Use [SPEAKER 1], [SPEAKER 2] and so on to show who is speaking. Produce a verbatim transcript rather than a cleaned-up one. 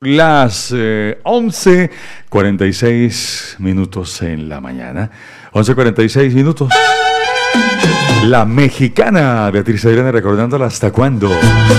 [SPEAKER 1] las eh, once cuarenta y seis minutos en la mañana. once cuarenta y seis minutos. La mexicana Beatriz Adriana recordándola hasta cuándo.